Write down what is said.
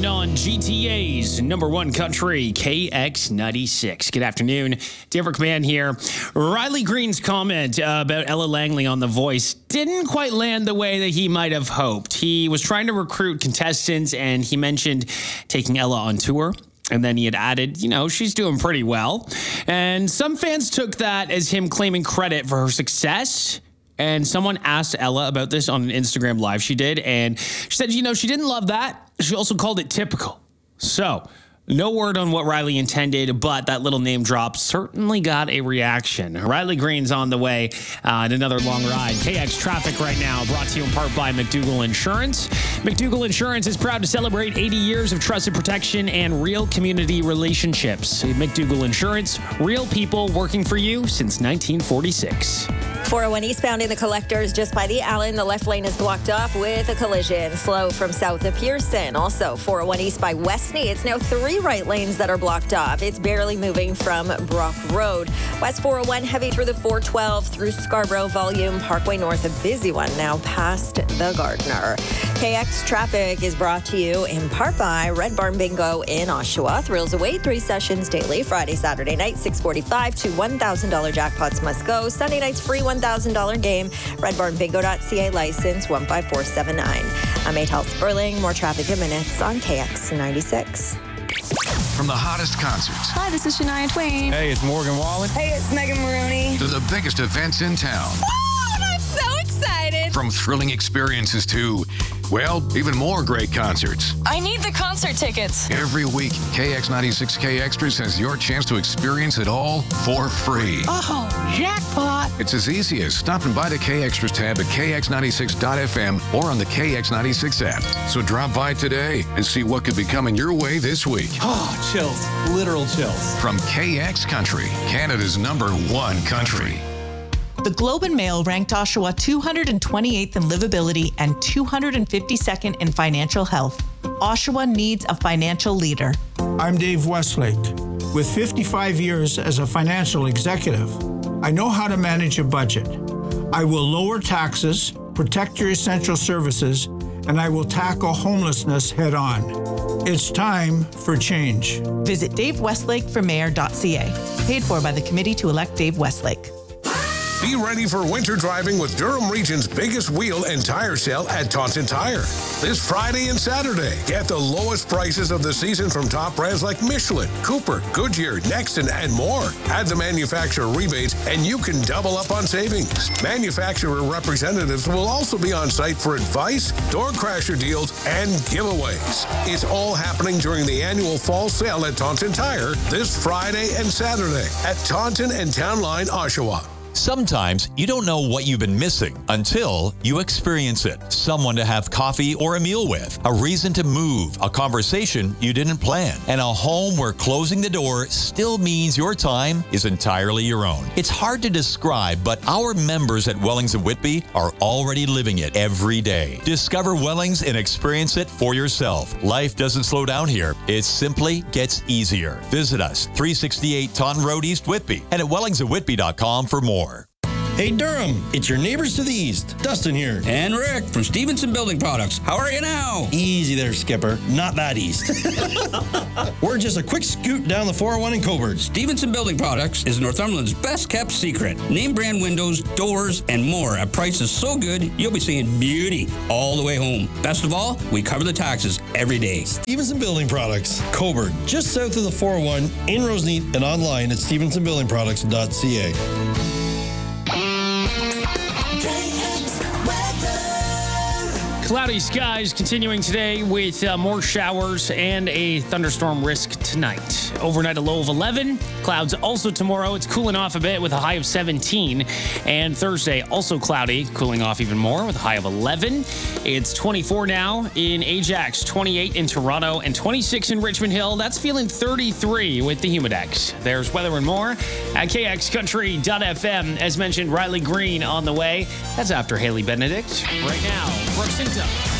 Weekend on GTA's number one country, KX96. Good afternoon. Dave Rickman here. Riley Green's comment about Ella Langley on The Voice didn't quite land the way that he might have hoped. He was trying to recruit contestants, and he mentioned taking Ella on tour. And then he had added, she's doing pretty well. And some fans took that as him claiming credit for her success. And someone asked Ella about this on an Instagram live she did. And she said, she didn't love that. She also called it typical. So no word on what Riley intended, but that little name drop certainly got a reaction. Riley Green's on the way in another long ride. KX Traffic right now, brought to you in part by McDougall Insurance. McDougall Insurance is proud to celebrate 80 years of trusted protection and real community relationships. McDougall Insurance, real people working for you since 1946. 401 eastbound in the Collectors just by the Allen. The left lane is blocked off with a collision. Slow from south of Pearson. Also, 401 east by Westney. It's now 3 right lanes that are blocked off. It's barely moving from Brock Road. West 401 heavy through the 412 through Scarborough. Volume Parkway North, a busy one now past the Gardner. KX Traffic is brought to you in part by Red Barn Bingo in Oshawa. Thrills await 3 sessions daily. Friday, Saturday night, $645 to $1,000 jackpots must go. Sunday night's free $1,000 game. RedBarnBingo.ca license 15479. I'm Atal Sperling. More traffic in minutes on KX 96. From the hottest concerts. Hi, this is Shania Twain. Hey, it's Morgan Wallen. Hey, it's Megan Maroney. To the biggest events in town. Oh, I'm so excited. From thrilling experiences to, even more great concerts. I need the concert tickets. Every week, KX96K Extras has your chance to experience it all for free. Oh, jackpot. It's as easy as stopping by the K Extras tab at KX96.FM or on the KX96 app. So drop by today and see what could be coming your way this week. Oh, chills. Literal chills. From KX Country, Canada's number one country. The Globe and Mail ranked Oshawa 228th in livability and 252nd in financial health. Oshawa needs a financial leader. I'm Dave Westlake. With 55 years as a financial executive, I know how to manage a budget. I will lower taxes, protect your essential services, and I will tackle homelessness head on. It's time for change. Visit davewestlakeformayor.ca. Paid for by the committee to elect Dave Westlake. Be ready for winter driving with Durham Region's biggest wheel and tire sale at Taunton Tire. This Friday and Saturday, get the lowest prices of the season from top brands like Michelin, Cooper, Goodyear, Nexton, and more. Add the manufacturer rebates, and you can double up on savings. Manufacturer representatives will also be on site for advice, door crasher deals, and giveaways. It's all happening during the annual fall sale at Taunton Tire this Friday and Saturday at Taunton and Town Line, Oshawa. Sometimes you don't know what you've been missing until you experience it. Someone to have coffee or a meal with, a reason to move, a conversation you didn't plan, and a home where closing the door still means your time is entirely your own. It's hard to describe, but our members at Wellings of Whitby are already living it every day. Discover Wellings and experience it for yourself. Life doesn't slow down here. It simply gets easier. Visit us, 368 Taunton Road, East Whitby, and at wellingsofwhitby.com for more. Hey Durham, it's your neighbors to the east. Dustin here. And Rick from Stevenson Building Products. How are you now? Easy there, Skipper. Not that east. We're just a quick scoot down the 401 in Cobourg. Stevenson Building Products is Northumberland's best kept secret. Name brand windows, doors, and more at prices so good you'll be seeing beauty all the way home. Best of all, we cover the taxes every day. Stevenson Building Products, Cobourg, just south of the 401 in Roseneath and online at stevensonbuildingproducts.ca. Cloudy skies continuing today with more showers and a thunderstorm risk tonight. Overnight, a low of 11. Clouds also tomorrow. It's cooling off a bit with a high of 17. And Thursday, also cloudy, cooling off even more with a high of 11. It's 24 now in Ajax, 28 in Toronto, and 26 in Richmond Hill. That's feeling 33 with the Humidex. There's weather and more at KXCountry.fm. As mentioned, Riley Green on the way. That's after Haley Benedict. Right now, Brooks Inta.